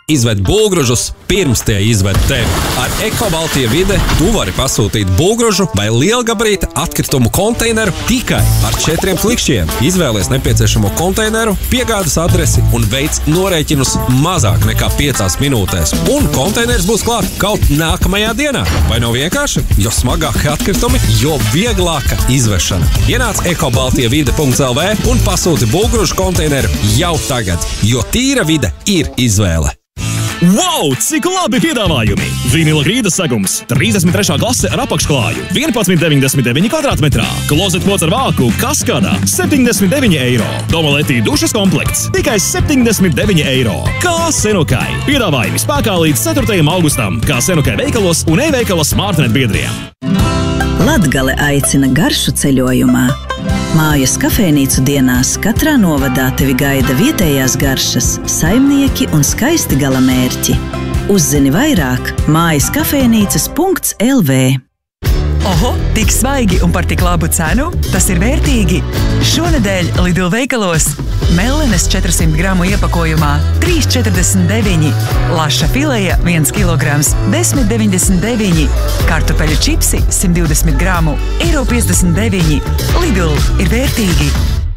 izved būvgružus pirms tie izved tevi. Ar Ekobaltie Vide tu vari pasūtīt būvgružu vai lielgabarīta atkritumu konteineru tikai ar 4 klikšķiem. Izvēlies nepieciešamo konteineru, piegādes adresi un veic norēķinus mazāk nekā 5 minūtēs. Un konteiners būs klāt kaut nākamajā dienā. Vai nav vienkārši? Jo smagāki atkritumi, jo vieglāka izvešana. Ienāc ekobaltievide.lv un pasūti būvgružu konteineru jau tagad, jo tīra vide ir izvēle. Wow, cik labi piedāvājumi! Vinila grīdas segums, 33. klase ar apakšklāju, 11,99 kvadrātmetrā. Klozetpods ar vāku, kaskadā, 79 eiro. Domoletī dušas komplekts, tikai 79 eiro. Kā Senukai. Piedāvājumi spēkā līdz 4. augustam, kā Senukai veikalos un e-veikala Smartnet biedriem. Latgale aicina garšu ceļojumā. Mājas kafejnīcu dienās katrā novadā tevi gaida vietējās garšas, saimnieki un skaisti galamērķi. Uzzini vairāk mājas kafejnīcas.lv. Oho, tik svaigi un par tik labu cenu? Tas ir vērtīgi! Šonedēļ Lidl veikalos mellenes 400 gramu iepakojumā 3,49, laša fileja 1 kilograms 10,99, kartupeļu čipsi 120 gramu €59. Lidl ir vērtīgi!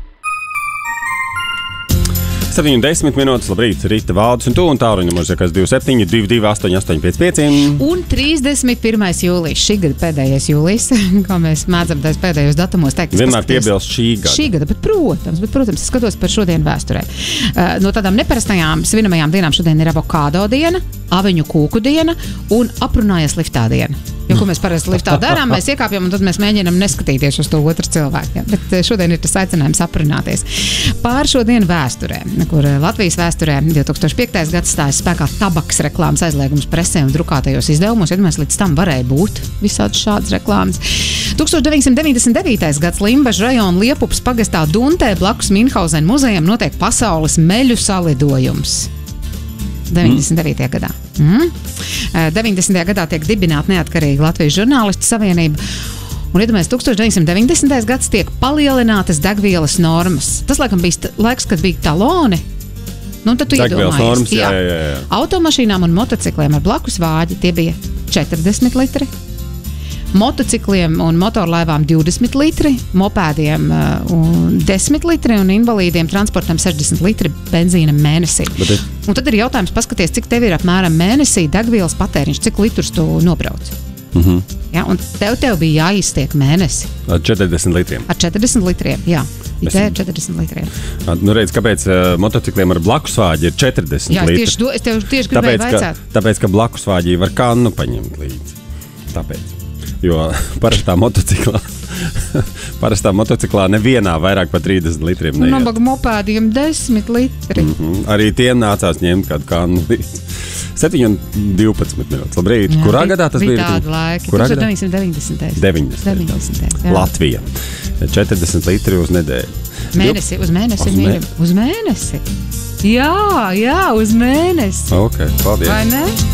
7:10 minūtes, labrīt, Rīta Valdis un tu un tāruņa mūzikas 27 22 885. Un 31. jūlijas, šī gada pēdējais jūlijas, kā mēs mēdzam tais pēdējos datumos teikt. Vienmēr piebilst šī gada. Šī gada, bet protams, es skatos par šodienu vēsturē. No tādām neparastajām svinamajām dienām šodien ir avokādo diena, aveņu kūku diena un aprunājies liftā diena. Jo, ko mēs parasti liftā darām, mēs iekāpjam un tad mēs mēģinam neskatīties uz to otru cilvēku. Ja? Bet šodien ir tas aicinājums aprunāties. Pār šodien vēsturē, kur Latvijas vēsturē 2005. gads stājas spēkā tabaks reklāmas aizliegums presē un drukātajos izdevumos. Iedomājies, līdz tam varēja būt visādi šādas reklāmas. 1999. gads Limbažu rajona Liepupas pagastā Duntē blakus Minhauzena muzejam notiek pasaules meļu salidojums. 99. gadā. 90. gadā tiek dibināta neatkarīga Latvijas žurnālistu savienība. Un, iedomājies, 1990. gads tiek palielinātas degvielas normas. Tas, laikam, bija laiks, kad bija taloni. Nu, tad tu degvielas normas, jā. Automašīnām un motocikliem ar blakus vāģi tie bija 40 litri. Motocikliem un motorlaivām 20 litri, mopēdiem 10 litri un invalīdiem transportam 60 litri benzīna mēnesī. Un tad ir jautājums paskaties, cik tev ir apmēram mēnesī degvielas patēriņš, cik litrus tu nobrauc. Ja, un tev bija jāiztiek mēnesi. Ar 40 litriem? Ar 40 litriem, jā. Te ir 40 litriem. Nu redz, kāpēc motocikliem ar blakusvāģi ir 40 litri? Jā, es tev tieši gribēju vaicāt. Tāpēc, ka blakusvāģī var kannu paņemt līdzi. Tāpēc. Jo parastā motociklā nevienā vairāk par 30 litriem neiet. Nabaga mopēdiem 10 litri. Arī tiem nācās ņemt kādu kannu līdzi. 7:12 minūtes. Labrīt. Jā, kurā gadā tas bija? Tāda laika. 1990. 90. Latvija. 40 litri uz nedēļu. Mēnesi, uz mēnesi. Uz mēnesi. Jā, uz mēnesi. Ok, paldies. Vai ne?